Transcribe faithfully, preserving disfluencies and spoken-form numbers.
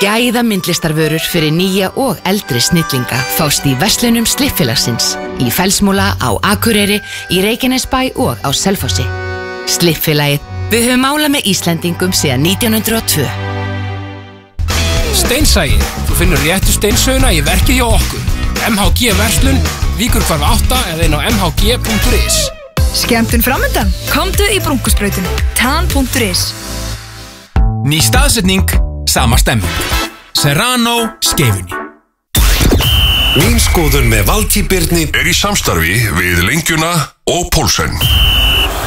Gæða myndlistarvörur fyrir nýja og eldri snillinga fást í verslunum Slippfélagsins í Fellsmúla, á Akureyri, í Reykjanesbæ og á Selfossi. Slippfélagið, við höfum málað með Íslendingum síðan nítján hundruð og tvö. Steinsæi, þú finnur réttu steinsöguna í verkið hjá okkur. M H G verslun, Víkurhvarf átta eða inn á m h g punktur is. Skemmtun framöndan, komdu í brúnkusbrautun, tan punktur is. Ný staðsetning, sama stemming. Serrano Skeifunni. Mín skoðun með Valtý Birni er í samstarfi við Lengjuna og Pólsen.